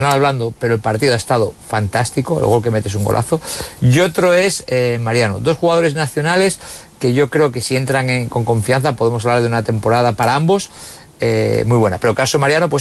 hablando, pero el partido ha estado fantástico, el gol que mete es un golazo. Y otro es Mariano, dos jugadores nacionales que yo creo que si entran con confianza podemos hablar de una temporada para ambos muy buena. Pero el caso Mariano, pues